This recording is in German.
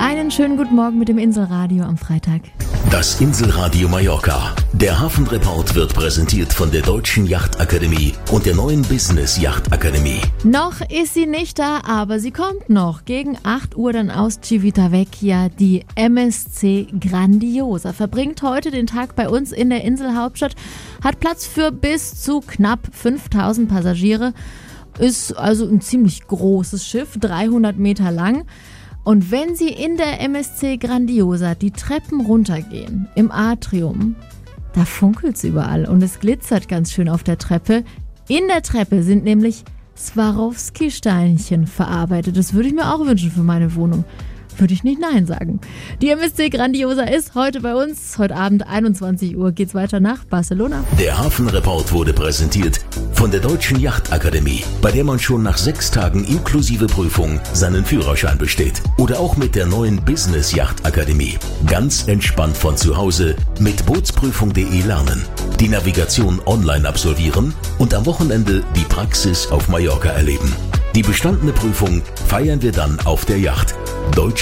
Einen schönen guten Morgen mit dem Inselradio am Freitag. Das Inselradio Mallorca. Der Hafenreport wird präsentiert von der Deutschen Yachtakademie und der neuen Business Yachtakademie. Noch ist sie nicht da, aber sie kommt noch. Gegen 8 Uhr dann aus Civitavecchia. Die MSC Grandiosa verbringt heute den Tag bei uns in der Inselhauptstadt, hat Platz für bis zu knapp 5000 Passagiere. Ist also ein ziemlich großes Schiff, 300 Meter lang. Und wenn Sie in der MSC Grandiosa die Treppen runtergehen, im Atrium, da funkelt's überall und es glitzert ganz schön auf der Treppe. In der Treppe sind nämlich Swarovski-Steinchen verarbeitet. Das würde ich mir auch wünschen für meine Wohnung. Würde ich nicht Nein sagen. Die MSC Grandiosa ist heute bei uns. Heute Abend 21 Uhr geht's weiter nach Barcelona. Der Hafenreport wurde präsentiert von der Deutschen Yachtakademie, bei der man schon nach 6 Tagen inklusive Prüfung seinen Führerschein besteht. Oder auch mit der neuen Business Yachtakademie. Ganz entspannt von zu Hause mit bootsprüfung.de lernen, die Navigation online absolvieren und am Wochenende die Praxis auf Mallorca erleben. Die bestandene Prüfung feiern wir dann auf der Yacht.